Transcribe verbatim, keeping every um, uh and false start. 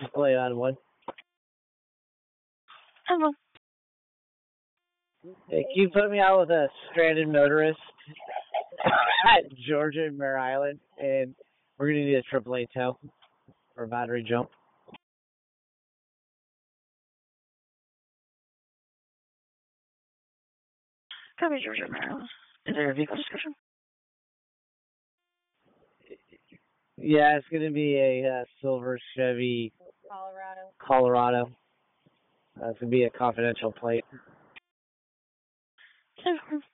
license plate on one. Hello. Hey, can you put me out with a stranded motorist at Georgia and Mare Island? And we're going to need a triple A tow or battery jump. Copy, Georgia, Maryland. Is there a vehicle description? Yeah, it's going to be a uh, silver Chevy Colorado. Colorado. Uh, it's going to be a confidential plate. ten